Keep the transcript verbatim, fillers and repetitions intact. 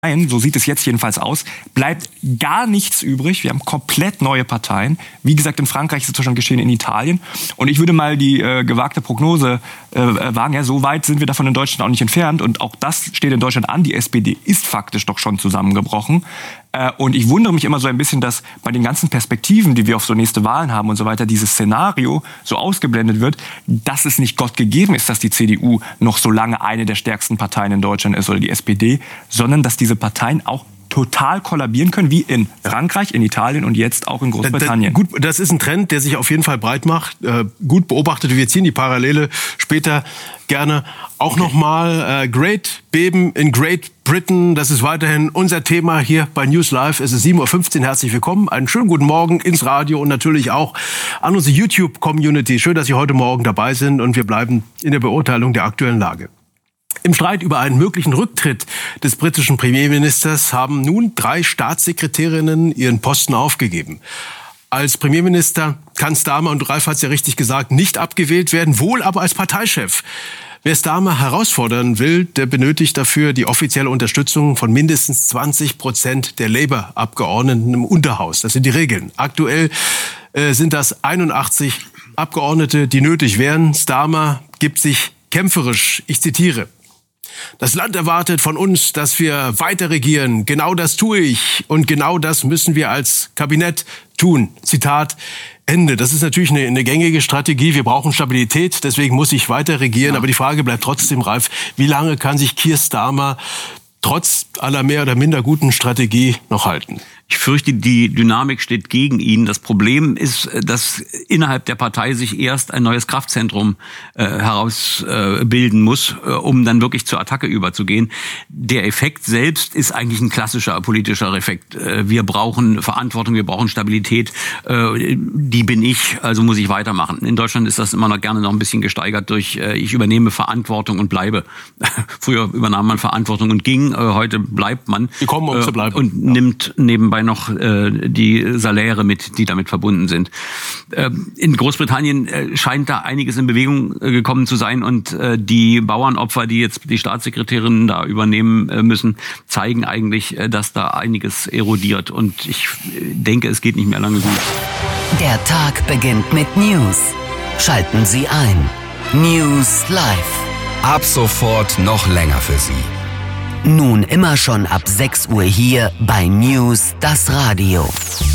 so sieht es jetzt jedenfalls aus, bleibt gar nichts übrig. Wir haben komplett neue Parteien. Wie gesagt, in Frankreich ist es schon geschehen, in Italien. Und ich würde mal die äh, gewagte Prognose äh, wagen, ja, so weit sind wir davon in Deutschland auch nicht entfernt. Und auch das steht in Deutschland an. Die S P D ist faktisch doch schon zusammengebrochen. Äh, und ich wundere mich immer so ein bisschen, dass bei den ganzen Perspektiven, die wir auf so nächste Wahlen haben und so weiter, dieses Szenario so ausgeblendet wird, dass es nicht Gott gegeben ist, dass die C D U noch so lange eine der stärksten Parteien in Deutschland ist oder die S P D, sondern dass diese Parteien auch total kollabieren können, wie in Frankreich, in Italien und jetzt auch in Großbritannien. Da, da, gut, das ist ein Trend, der sich auf jeden Fall breit macht. Äh, gut beobachtet. Wir ziehen die Parallele später gerne auch okay. nochmal. Äh, Great Beben in Great Britain, das ist weiterhin unser Thema hier bei News Live. Es ist sieben Uhr fünfzehn. Herzlich willkommen. Einen schönen guten Morgen ins Radio und natürlich auch an unsere YouTube-Community. Schön, dass Sie heute Morgen dabei sind und wir bleiben in der Beurteilung der aktuellen Lage. Im Streit über einen möglichen Rücktritt des britischen Premierministers haben nun drei Staatssekretärinnen ihren Posten aufgegeben. Als Premierminister kann Starmer, und Ralf hat es ja richtig gesagt, nicht abgewählt werden, wohl aber als Parteichef. Wer Starmer herausfordern will, der benötigt dafür die offizielle Unterstützung von mindestens zwanzig Prozent der Labour-Abgeordneten im Unterhaus. Das sind die Regeln. Aktuell äh, sind das einundachtzig Abgeordnete, die nötig wären. Starmer gibt sich kämpferisch, ich zitiere: Das Land erwartet von uns, dass wir weiter regieren. Genau das tue ich. Und genau das müssen wir als Kabinett tun. Zitat Ende. Das ist natürlich eine, eine gängige Strategie. Wir brauchen Stabilität. Deswegen muss ich weiter regieren. Ja. Aber die Frage bleibt trotzdem, Ralf, wie lange kann sich Keir Starmer trotz aller mehr oder minder guten Strategie noch halten? Ich fürchte, die Dynamik steht gegen ihn. Das Problem ist, dass innerhalb der Partei sich erst ein neues Kraftzentrum äh, herausbilden äh, muss, äh, um dann wirklich zur Attacke überzugehen. Der Effekt selbst ist eigentlich ein klassischer politischer Effekt. Äh, wir brauchen Verantwortung, wir brauchen Stabilität. Äh, die bin ich, also muss ich weitermachen. In Deutschland ist das immer noch gerne noch ein bisschen gesteigert durch äh, ich übernehme Verantwortung und bleibe. Früher übernahm man Verantwortung und ging, äh, heute bleibt man. Wir kommen, um äh, zu bleiben. Und ja. nimmt nebenbei noch äh, die Saläre mit, die damit verbunden sind. Äh, in Großbritannien äh, scheint da einiges in Bewegung äh, gekommen zu sein und äh, die Bauernopfer, die jetzt die Staatssekretärinnen da übernehmen äh, müssen, zeigen eigentlich, äh, dass da einiges erodiert und ich äh, denke, es geht nicht mehr lange gut. Der Tag beginnt mit News. Schalten Sie ein. News Live. Ab sofort noch länger für Sie. Nun immer schon ab sechs Uhr hier bei News, das Radio.